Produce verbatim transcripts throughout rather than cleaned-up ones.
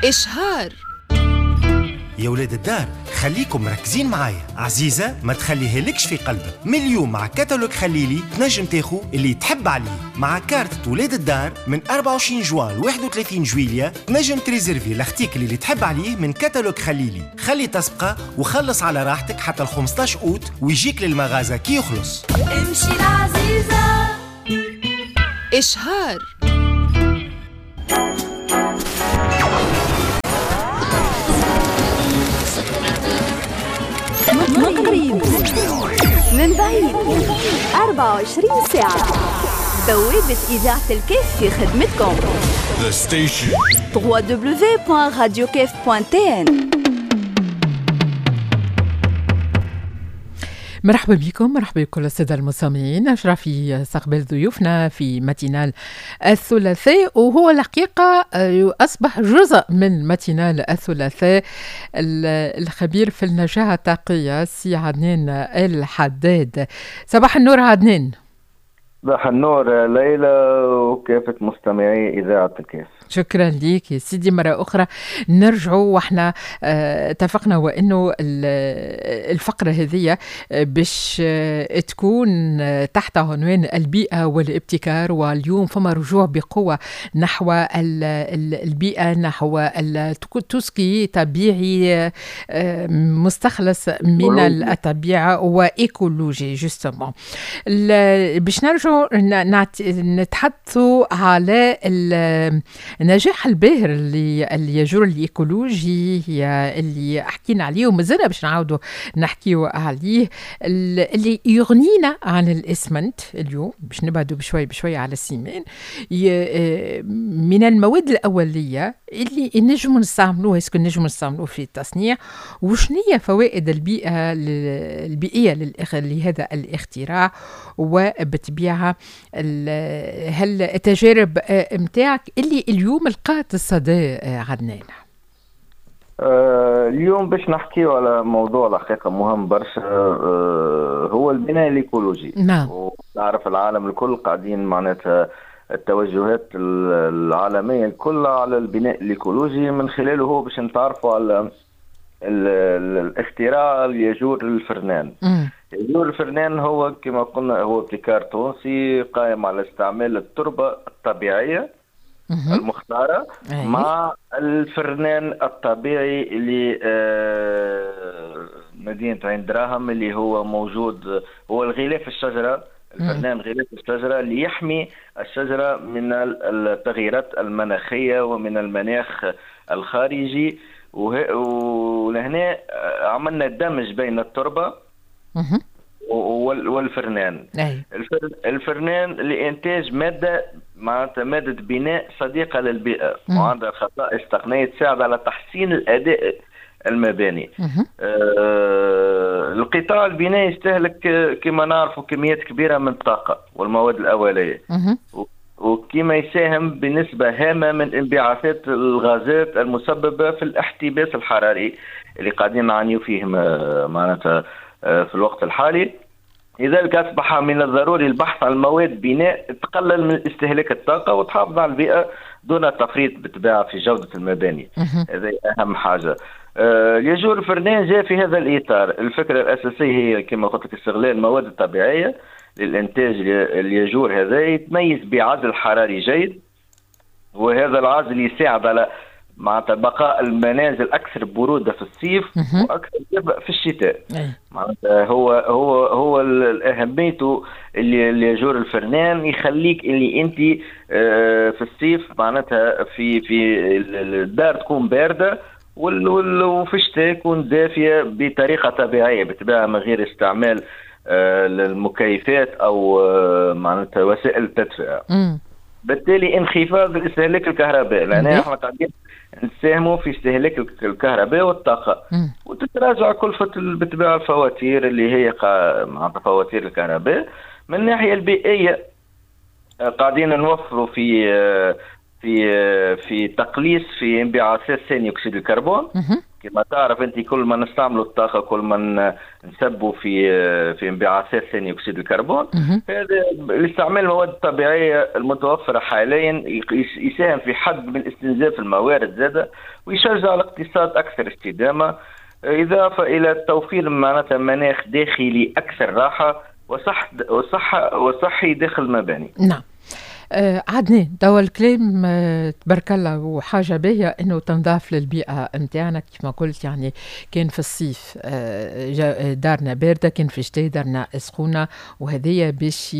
إشهار. يا ولاد الدار خليكم مركزين معايا. عزيزة ما تخليها لكش في قلبك. من اليوم مع كتالوج خليلي تنجم تاخو اللي تحب عليه. مع كارت ولاد الدار من أربعة وعشرين جوان ل واحد وثلاثين جويلية تنجم تريزرفي لاختيك اللي تحب عليه من كتالوج خليلي. خلي تسبقه وخلص على راحتك حتى ال خمسطاش أوت ويجيك للمغازة كي يخلص. امشي العزيزة. إشهار. من قريب من بعيد أربعة وعشرين ساعة. بوابة إذاعة الكيف في خدمتكم. The station دبليو دبليو دبليو دوت راديو كيف دوت تي إن. مرحبا بكم، مرحبا بكل السادة المستمعين. أشرف في استقبال ضيوفنا في ماتينال الثلاثاء، وهو الحقيقة أصبح جزء من ماتينال الثلاثاء الخبير في النجاة الطاقية سي عدنان الحداد. صباح النور عدنان. صباح النور ليلى وكافة مستمعي إذاعة الكيف. شكرا ليك يا سيدي. مرة أخرى نرجعوا وإحنا اه اتفقنا وإنه الفقرة هذه باش اه تكون تحت عنوان البيئة والابتكار، واليوم فما رجوع بقوة نحو البيئة، نحو التسكي طبيعي اه مستخلص من الطبيعة وإيكولوجي جستمون. باش نرجعوا نتحدثوا على النجاح الباهر اللي اللي يجر الايكولوجي اللي حكينا عليه ومازلنا باش نعاودوا نحكيوا عليه، اللي يغنينا عن الاسمنت. اليوم باش نبعدوا بشوي بشوي على السيمان من المواد الاوليه اللي نجموا نستعملوها. اسكو نجموا نستعملوه في التصنيع، وشنية فوائد البيئه البيئيه لهذا الاختراع، وبتبيعها هل التجارب متاعك اللي اليوم لقات الصدى عدنان؟ آه اليوم باش نحكي على موضوع الحقيقة مهم برشا، آه هو البناء الإيكولوجي. نعم. ونعرف العالم الكل قاعدين معناتها التوجهات العالمية الكل على البناء الإيكولوجي، من خلاله هو باش نتعرفوا على الاختراع اللي يجور الفرنان. م. يجور الفرنان هو كما قلنا هو ابتكار تونسي قائم على استعمال التربة الطبيعية المختارة أيه. مع الفرنان الطبيعي اللي آه مدينة عين دراهم اللي هو موجود، هو الغلاف الشجرة. الفرنان غلاف الشجرة اللي يحمي الشجرة من التغييرات المناخية ومن المناخ الخارجي. ولهنا عملنا دمج بين التربة والفرنان. الفرنان لإنتاج مادة معناتها مادة بناء صديقة للبيئة وعندها خصائص تقنية تساعد على تحسين الأداء المباني. آه القطاع البنائي يستهلك كما نعرف كميات كبيرة من الطاقة والمواد الأولية، وكما يساهم بنسبة هامة من انبعاثات الغازات المسببة في الاحتباس الحراري اللي قاعدين نعانيوا فيه معناتها في الوقت الحالي. لذلك أصبح من الضروري البحث عن مواد بناء تقلل من استهلاك الطاقة وتحافظ على البيئة دون تفريط بالطبيعة في جودة المباني. هذه أهم حاجة. آه يجور الفرنان جاء في هذا الإطار. الفكرة الأساسية هي كما قلت لك استغلال المواد الطبيعية للإنتاج اليجور هذا، يتميز بعزل حراري جيد، وهذا العزل يساعد على معناتها بقاء المنازل أكثر برودة في الصيف وأكثر دفء في الشتاء. معناتها هو هو هو أهميته اللي اللي يجور الفرنان يخليك اللي أنت في الصيف معناتها في في الدار تكون باردة وفي الشتاء تكون دافية بطريقة طبيعية بطبيعة من غير استعمال للمكيفات أو معناتها وسائل التدفئة. بالتالي انخفاض استهلاك الكهرباء، لأن احنا قاعدين نساهموا في استهلاك الكهرباء والطاقة، وتتراجع كلفة بالطبيعة الفواتير اللي هي معناتها فواتير الكهرباء. من الناحية البيئية قاعدين نوفروا في في في تقليص في انبعاثات ثاني أكسيد الكربون كما تعرف انت كل ما نستعملوا الطاقه كل ما نسبوا في في انبعاثات ثاني اكسيد الكربون. هذا الاستعمال المواد الطبيعيه المتوفره حاليا يساهم في حد من استنزاف الموارد زاده ويشجع الاقتصاد اكثر استدامه، اضافه الى توفير معناتها مناخ داخلي اكثر راحه وصح وصحه وصحي داخل المباني. نعم. آه عدنان، توا الكلام آه تبارك الله وحاجه باهيه انه تنضاف للبيئه نتاعنا كيف ما قلت. يعني كان في الصيف آه دارنا بارده، كان في الشتاء دارنا سخونه، وهذيا باش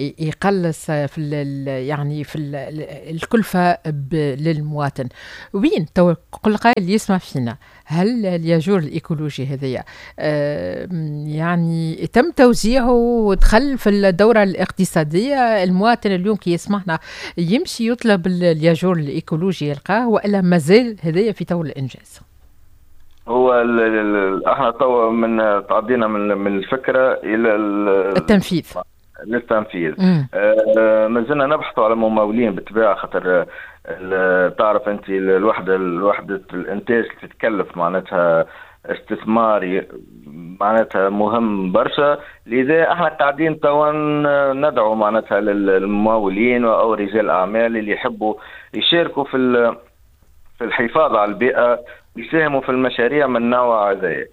يقلص في يعني في الكلفه للمواطن. وين توا كل قائل يسمع فينا، هل الياجور الايكولوجي هذايا آه يعني تم توزيعه ودخل في الدوره الاقتصاديه؟ المواطن اليوم كي يسمعنا يمشي يطلب الياجور الايكولوجي يلقاه، والا مازال هذايا في طور الانجاز؟ هو احنا توا من تعدينا من من الفكره الى التنفيذ للتنفيذ. آه ما زلنا نبحث على ممولين بالطبيعه، خاطر تعرف انت الوحده الوحده الانتاج تتكلف معناتها استثماري معناتها مهم برشا. لذا احنا قاعدين توا ندعو معناتها للممولين او رجال الاعمال اللي يحبوا يشاركوا في في الحفاظ على البيئه يساهموا في المشاريع من النوع هذا.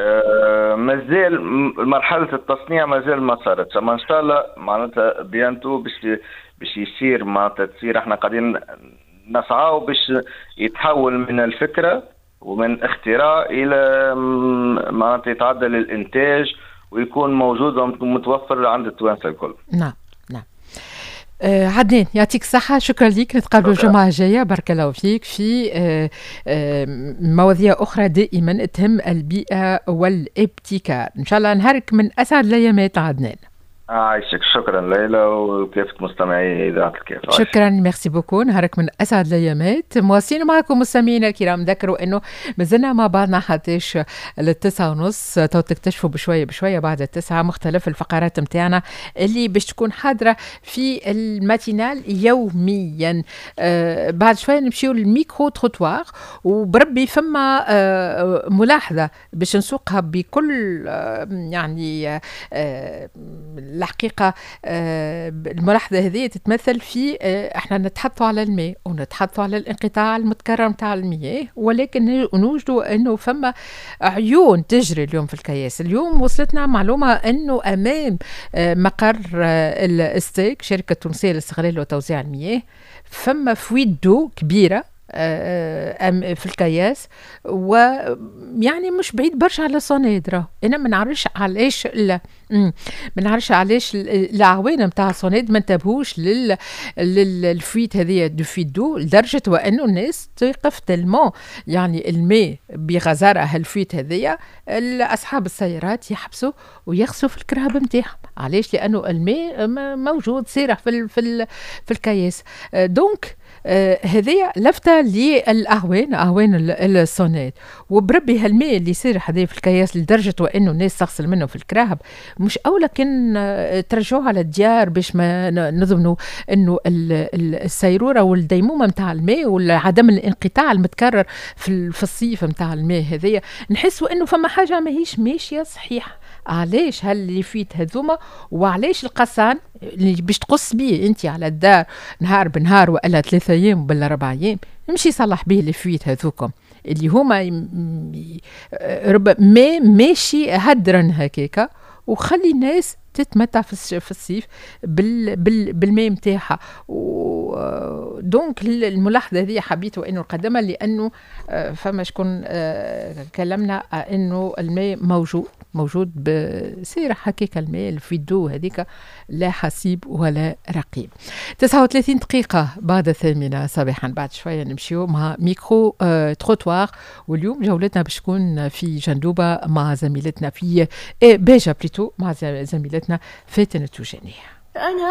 آه مازال مرحله التصنيع مازال ما صارتش، اما ان شاء الله معناتها بيانتو باش باش يصير معناتها تصير. احنا قاعدين نسعاو باش يتحول من الفكره ومن اختراع الى معناتها يتعدى للانتاج ويكون موجود ومتوفر عند التوانسه الكل. نعم نعم. آه عدنان يعطيك الصحة، شكرا لك، نتقابلوا الجمعة الجاية بارك الله فيك في آه آه مواضيع أخرى دائما تهم البيئة والابتكار. إن شاء الله نهارك من أسعد الأيامات عدنان. عايشك، شكرا ليلى وكافة مستمعي إذاعة الكيف. شكرا، ميرسي بوكو، نهارك من أسعد الأيامات. مواصلين معكم مستمعينا الكرام، ذكروا أنه مازلنا مع بعضنا حتىش للتسعة ونص، تو تكتشفوا بشوية بشوية بعد التسعة مختلف الفقرات متاعنا اللي باش تكون حاضرة في الماتينال يوميا. آه بعد شوية نمشيو للميكرو تروتوار، وبربي فما آه ملاحظة باش نسوقها بكل آه يعني آه الحقيقة آه الملاحظة هذه تتمثل في آه احنا نتحدثوا على الماء ونتحدثوا على الانقطاع المتكرر متاع المياه، ولكن نوجدوا انه فما عيون تجري اليوم في الكياس. اليوم وصلتنا معلومة انه امام آه مقر آه الاستيك شركة تونسية لاستغلال وتوزيع المياه فما فويت دو كبيرة في الكياس، ويعني مش بعيد برشا على سونيدرا. انا ما نعرفش علاش لا ما نعرفش علاش العوانه نتاع سونيد ما انتبهوش لل للفويت هذه دو فويت دو، لدرجه وانه الناس توقف تلمون يعني الماء بغزاره هالفويت هذه، اصحاب السيارات يحبسوا ويغسلوا في الكرهب نتاعهم. علاش؟ لانه الماء موجود سارح في في في الكياس. دونك آه هذه لفتة للأهوان أهوان الصونات، وبربي هالماء اللي يصير هذا في الكياس لدرجة وإنه الناس تغسل منه في الكراهب، مش أولى كان آه ترجعوه على الديار باش ما نضمنوا إنه السيرورة والديمومة متاع الماء وعدم الانقطاع المتكرر في, في الصيف متاع الماء هذية. نحسوا إنه فما حاجة ما هيش ماشية صحيحة. علاش هاللي فيت هذوما، وعلاش القصان اللي باش تقص بيه انت على الدار نهار بنهار ولا ثلاثة ايام ولا اربع ايام، نمشي صلح بيه اللي فيت هذوكم اللي هما ربما ماشي هدرا هكاكا، وخلي الناس تتمتع في الصيف بال بال بالماء متاعها. دونك الملاحظه هذه حبيت وانه نقدمها لانه فما شكون كلمنا انه الماء موجود موجود بسير حكيك الماء الفيدو هذيك لا حسيب ولا رقيب. تسعة وثلاثين دقيقة بعد الثامنة صباحا، بعد شوية نمشيو مع ميكرو آه تروتوار، واليوم جولتنا باش تكون في جندوبة مع زميلتنا في باجة بليتو مع زميلتنا فاتن التوجاني.